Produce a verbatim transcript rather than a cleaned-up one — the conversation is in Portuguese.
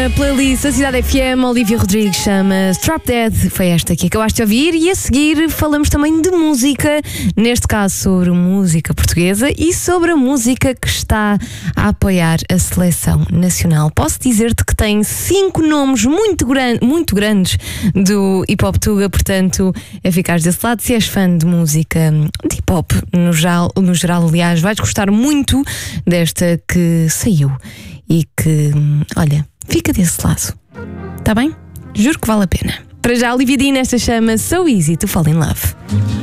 Na playlist da Cidade F M, Olivia Rodrigues chama Drop Dead. Foi esta que acabaste de ouvir. E a seguir falamos também de música, neste caso sobre música portuguesa e sobre a música que está a apoiar a seleção nacional. Posso dizer-te que tem cinco nomes muito, gran muito grandes do hip hop tuga, portanto é ficares desse lado. Se és fã de música de hip hop no geral, no geral, aliás, vais gostar muito desta que saiu e que, olha, fica desse lado, tá bem? Juro que vale a pena. Para já, Olivia Dean, esta chama So Easy to Fall in Love.